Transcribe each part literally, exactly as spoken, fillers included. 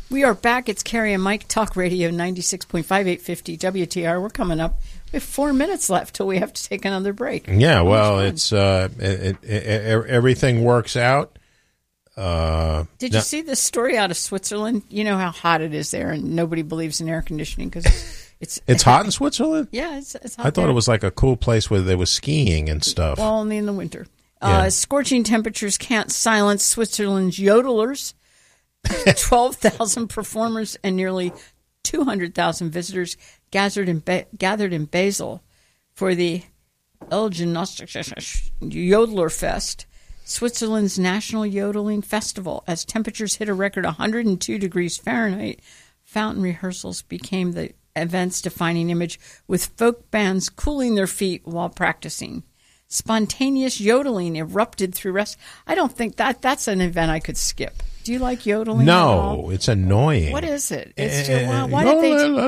We are back. It's Carrie and Mike, Talk Radio ninety-six point five, eight fifty W T R. We're coming up. We have four minutes left till we have to take another break. Yeah, well, it's uh, it, it, it, everything works out. Uh, Did you no, see this story out of Switzerland? You know how hot it is there, and nobody believes in air conditioning because it's it's hot in Switzerland. Yeah, it's, it's hot. I thought there. It was like a cool place where they were skiing and stuff. Well, only in the winter. Yeah. Uh, scorching temperatures can't silence Switzerland's yodelers. twelve thousand performers and nearly two hundred thousand visitors gathered in ba- gathered in Basel for the Yodeler Fest, Switzerland's national yodeling festival. As temperatures hit a record one hundred two degrees Fahrenheit, fountain rehearsals became the event's defining image, with folk bands cooling their feet while practicing. Spontaneous yodeling erupted through rest. I don't think that that's an event I could skip. Do you like yodeling? No, it's annoying. What is it? It's just, well, why did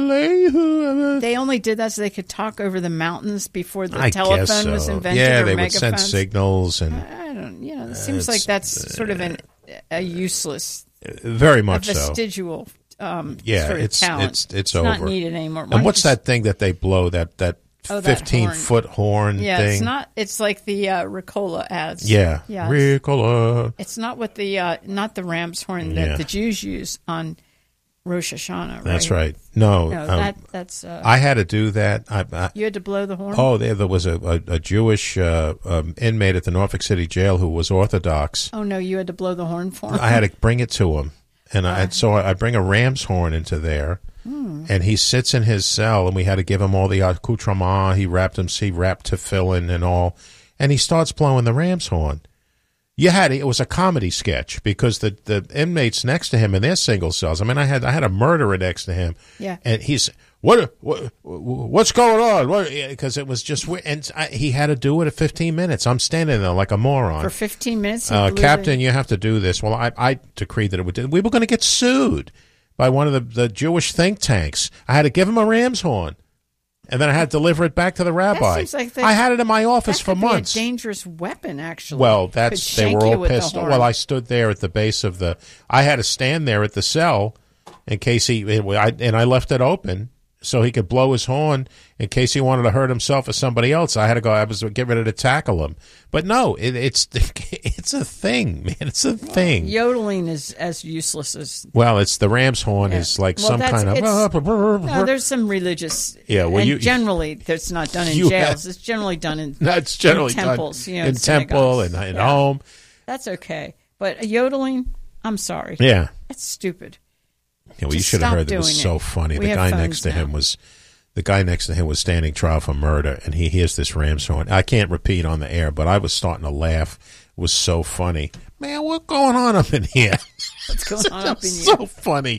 they? They only did that so they could talk over the mountains before the I telephone guess so. was invented. Yeah, or they megaphones. would send signals, and I don't. You know, it seems like that's sort of an a useless, very much a so. vestigial. Um, yeah, sort of it's talent. it's it's, it's over. over. Not needed anymore. Why and what's just, that thing that they blow? That that. Oh, fifteen-foot horn, horn thing. Yeah, it's not. It's like the uh, Ricola ads. Yeah, yeah Ricola. It's, it's not what the uh, not the ram's horn that yeah. the Jews use on Rosh Hashanah. Right? That's right. No, no, um, that that's. Uh, I had to do that. I, I, you had to blow the horn. Oh, there, there was a, a, a Jewish uh, um, inmate at the Norfolk City Jail who was Orthodox. Oh no, you had to blow the horn for him. I had to bring it to him, and uh, I, so I bring a ram's horn into there. Hmm. And he sits in his cell, and we had to give him all the accoutrements. He wrapped him, he wrapped tefillin and all, and he starts blowing the ram's horn. You had it was a comedy sketch because the, the inmates next to him in their single cells. I mean, I had I had a murderer next to him, yeah, and he's what, what what's going on? Because it was just and I, he had to do it at fifteen minutes. I'm standing there like a moron for fifteen minutes. Uh, Captain, it. You have to do this. Well, I I decreed that it would. We were going to get sued by one of the, the Jewish think tanks. I had to give him a ram's horn, and then I had to deliver it back to the rabbi. That seems like they, I had it in my office that for could months. Be a dangerous weapon, actually. Well, that's they were all pissed. The well, I stood there at the base of the. I had to stand there at the cell in case he. I, and I left it open so he could blow his horn in case he wanted to hurt himself or somebody else. I had to go. I was get ready to tackle him, but no, it, it's it's a thing, man. It's a thing. Well, yodeling is as useless as. Well, it's the ram's horn yeah. is like well, some kind of. No, there's some religious. Yeah, well, and you generally it's not done in jails. Have, it's generally done in. That's generally in temples, done you know, in temple and in yeah. home. That's okay, but yodeling, I'm sorry. Yeah, it's stupid. Yeah, well, you should have heard that. It was so it. funny. We the guy next to now. him was. The guy next to him was standing trial for murder, and he hears this ram's horn. I can't repeat on the air, but I was starting to laugh. It was so funny. Man, what's going on up in here? What's going on up in here? So funny.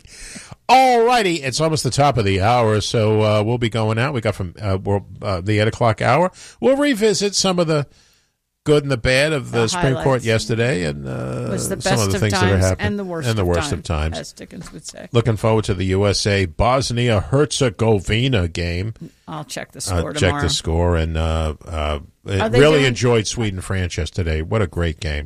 All righty. It's almost the top of the hour, so uh, we'll be going out. We got from uh, uh, the eight o'clock hour. We'll revisit some of the good and the bad of the, the Supreme highlights. Court yesterday, and uh, was the best some of the of things times that are happening, and the worst, and the of, worst time, of times, as Dickens would say. Looking forward to the U S A Bosnia Herzegovina game. I'll check the score uh, tomorrow. Check the score, and uh, uh, really doing- enjoyed Sweden France yesterday. What a great game!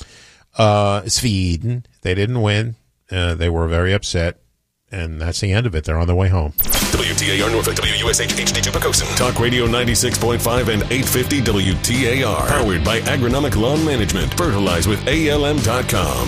Uh, Sweden, they didn't win. Uh, they were very upset. And that's the end of it. They're on their way home. W T A R Norfolk, W U S H H D two Pocosin. Talk Radio ninety-six point five and eight fifty W T A R. Powered by Agronomic Lawn Management. Fertilize with A L M dot com.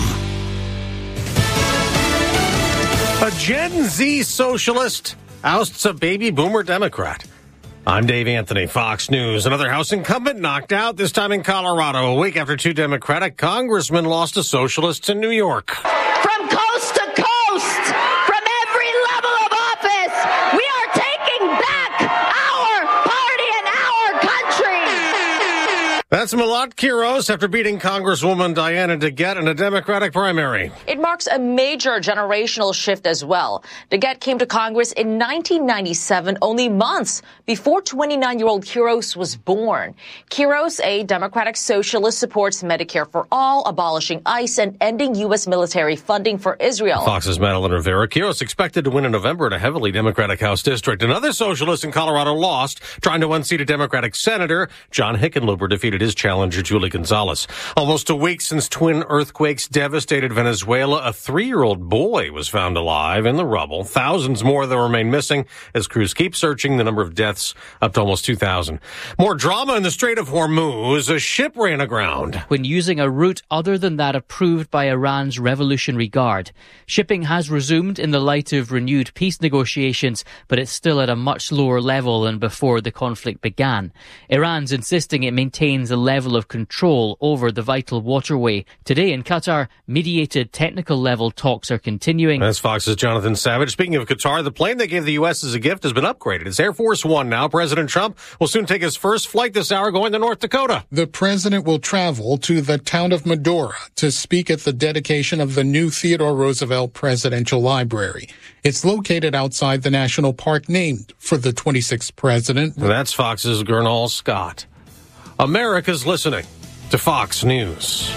A Gen Z socialist ousts a baby boomer Democrat. I'm Dave Anthony, Fox News. Another House incumbent knocked out, this time in Colorado, a week after two Democratic congressmen lost to socialists in New York. From coast to coast, from every level of office, we are taking back our party and our country. That's Malat Quiros after beating Congresswoman Diana DeGette in a Democratic primary. It marks a major generational shift as well. DeGette came to Congress in nineteen ninety-seven, only months before twenty-nine-year-old Quiros was born. Quiros, a Democratic socialist, supports Medicare for all, abolishing ICE, and ending U S military funding for Israel. Fox's Madeline Rivera. Quiros expected to win in November in a heavily Democratic House district. Another socialist in Colorado lost, trying to unseat a Democratic senator. John Hickenlooper defeated his challenger Julie Gonzalez. Almost a week since twin earthquakes devastated Venezuela, a three-year-old boy was found alive in the rubble. Thousands more that remain missing as crews keep searching. The number of deaths up to almost two thousand. More drama in the Strait of Hormuz. A ship ran aground when using a route other than that approved by Iran's Revolutionary Guard. Shipping has resumed in the light of renewed peace negotiations, but it's still at a much lower level than before the conflict began. Iran's insisting it maintains a level of control over the vital waterway. Today in Qatar, mediated technical level talks are continuing. That's Fox's Jonathan Savage. Speaking of Qatar, the plane they gave the U S as a gift has been upgraded. It's Air Force One now. President Trump will soon take his first flight this hour going to North Dakota. The president will travel to the town of Medora to speak at the dedication of the new Theodore Roosevelt Presidential Library. It's located outside the national park named for the twenty-sixth president. That's Fox's Gernal Scott. America's listening to Fox News.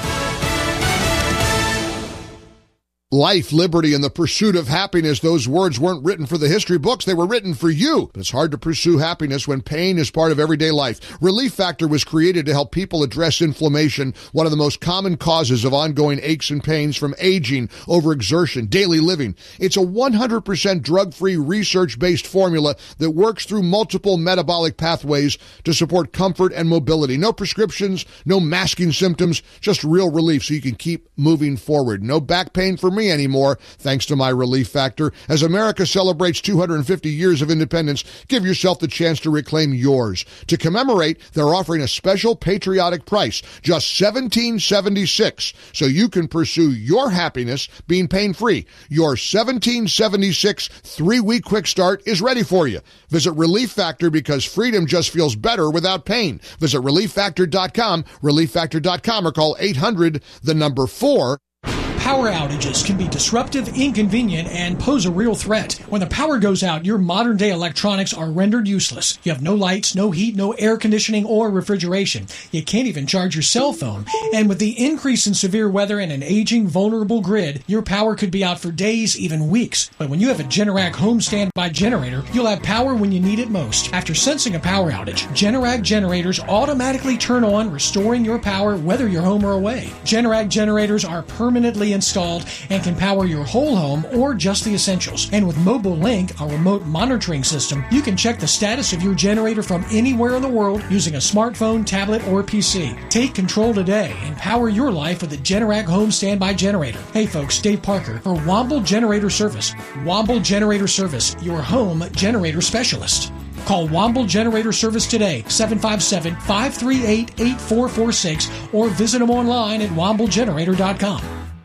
Life, liberty, and the pursuit of happiness. Those words weren't written for the history books. They were written for you. But it's hard to pursue happiness when pain is part of everyday life. Relief Factor was created to help people address inflammation, one of the most common causes of ongoing aches and pains from aging, overexertion, daily living. It's a one hundred percent drug-free, research-based formula that works through multiple metabolic pathways to support comfort and mobility. No prescriptions, no masking symptoms, just real relief so you can keep moving forward. No back pain for me anymore, thanks to my Relief Factor. As America celebrates two hundred fifty years of independence, give yourself the chance to reclaim yours. To commemorate, they're offering a special patriotic price, just seventeen seventy-six, so you can pursue your happiness being pain-free. Your seventeen seventy-six three-week quick start is ready for you. Visit Relief Factor because freedom just feels better without pain. Visit relief factor dot com, relief factor dot com, or call eight hundred, the number four. Power outages can be disruptive, inconvenient, and pose a real threat. When the power goes out, your modern-day electronics are rendered useless. You have no lights, no heat, no air conditioning or refrigeration. You can't even charge your cell phone. And with the increase in severe weather and an aging, vulnerable grid, your power could be out for days, even weeks. But when you have a Generac home standby generator, you'll have power when you need it most. After sensing a power outage, Generac generators automatically turn on, restoring your power whether you're home or away. Generac generators are permanently installed and can power your whole home or just the essentials. And with Mobile Link, a remote monitoring system, you can check the status of your generator from anywhere in the world using a smartphone, tablet, or P C. Take control today and power your life with a Generac home standby generator. Hey folks, Dave Parker for Womble Generator Service. Womble Generator Service, your home generator specialist. Call Womble Generator Service today, seven five seven, five three eight, eight four four six, or visit them online at womble generator dot com.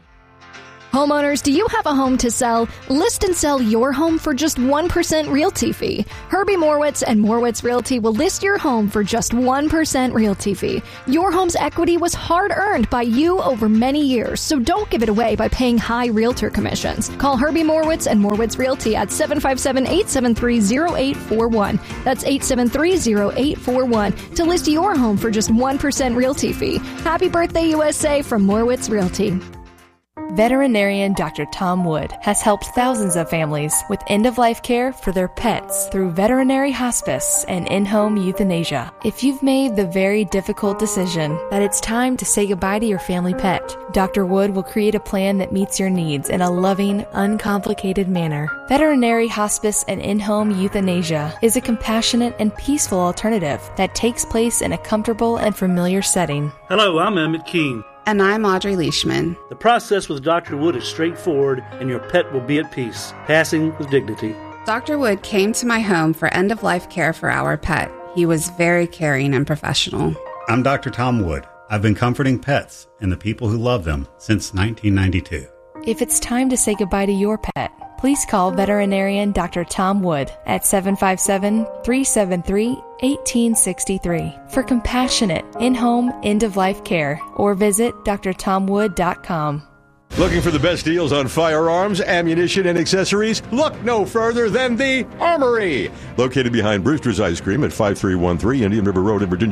Homeowners, do you have a home to sell? List and sell your home for just one percent realty fee. Herbie Morwitz and Morwitz Realty will list your home for just one percent realty fee. Your home's equity was hard-earned by you over many years, so don't give it away by paying high realtor commissions. Call Herbie Morwitz and Morwitz Realty at seven five seven, eight seven three, zero eight four one. That's eight seven three, zero eight four one to list your home for just one percent realty fee. Happy birthday, U S A from Morwitz Realty. Veterinarian Doctor Tom Wood has helped thousands of families with end-of-life care for their pets through veterinary hospice and in-home euthanasia. If you've made the very difficult decision that it's time to say goodbye to your family pet, Doctor Wood will create a plan that meets your needs in a loving, uncomplicated manner. Veterinary hospice and in-home euthanasia is a compassionate and peaceful alternative that takes place in a comfortable and familiar setting. Hello, I'm Emmett Keene. And I'm Audrey Leishman. The process with Doctor Wood is straightforward, and your pet will be at peace, passing with dignity. Doctor Wood came to my home for end-of-life care for our pet. He was very caring and professional. I'm Doctor Tom Wood. I've been comforting pets and the people who love them since nineteen ninety-two. If it's time to say goodbye to your pet, please call veterinarian Doctor Tom Wood at seven five seven, three seven three, one eight six three for compassionate in-home end-of-life care, or visit d r tom wood dot com. Looking for the best deals on firearms, ammunition, and accessories? Look no further than the Armory, located behind Brewster's Ice Cream at five three one three Indian River Road in Virginia Beach.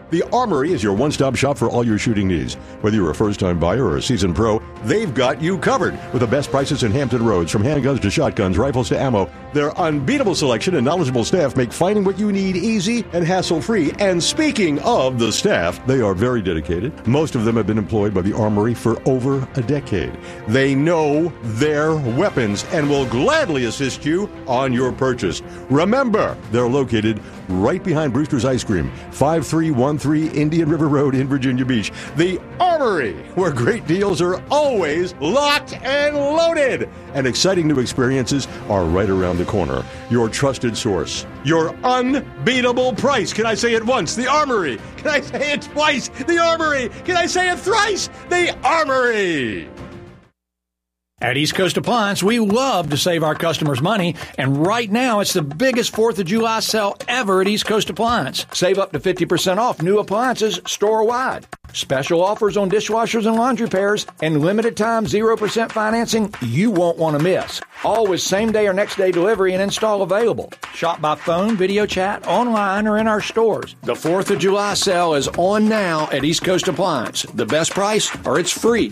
The Armory is your one-stop shop for all your shooting needs. Whether you're a first-time buyer or a seasoned pro, they've got you covered with the best prices in Hampton Roads, from handguns to shotguns, rifles to ammo. Their unbeatable selection and knowledgeable staff make finding what you need easy and hassle-free. And speaking of the staff, they are very dedicated. Most of them have been employed by the Armory for over a decade. They know their weapons and will gladly assist you on your purchase. Remember, they're located right behind Brewster's Ice Cream, five three one three Indian River Road in Virginia Beach. The Armory, where great deals are always locked and loaded, and exciting new experiences are right around the corner. Your trusted source, your unbeatable price. Can I say it once? The Armory. Can I say it twice? The Armory. Can I say it thrice? The Armory. At East Coast Appliance, we love to save our customers money, and right now it's the biggest fourth of July sale ever at East Coast Appliance. Save up to fifty percent off new appliances store-wide. Special offers on dishwashers and laundry pairs, and limited time zero percent financing you won't want to miss. All with same-day or next-day delivery and install available. Shop by phone, video chat, online, or in our stores. The fourth of July sale is on now at East Coast Appliance. The best price, or it's free.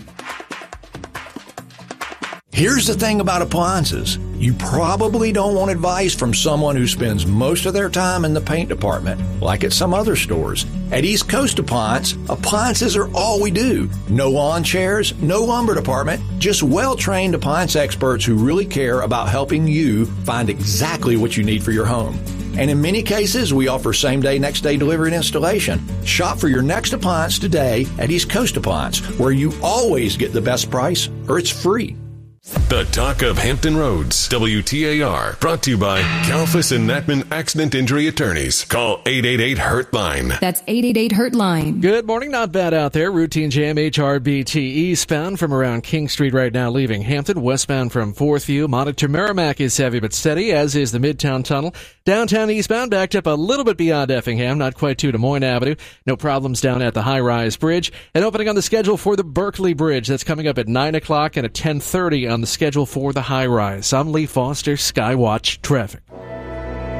Here's the thing about appliances. You probably don't want advice from someone who spends most of their time in the paint department, like at some other stores. At East Coast Appliance, appliances are all we do. No lawn chairs, no lumber department, just well-trained appliance experts who really care about helping you find exactly what you need for your home. And in many cases, we offer same-day, next-day delivery and installation. Shop for your next appliance today at East Coast Appliance, where you always get the best price, or it's free. The Talk of Hampton Roads, W T A R, brought to you by Kalfas and Natman Accident Injury Attorneys. Call eight eight eight, hurt line. That's eight eight eight, hurt line. Good morning, not bad out there. Routine jam H R B T eastbound from around King Street right now, leaving Hampton. Westbound from Fourth View. Monitor Merrimack is heavy but steady, as is the Midtown Tunnel. Downtown eastbound backed up a little bit beyond Effingham, not quite to Des Moines Avenue. No problems down at the High-Rise Bridge. And opening on the schedule for the Berkeley Bridge. That's coming up at nine o'clock and at ten thirty on the schedule for the High Rise. I'm Lee Foster, Skywatch Traffic.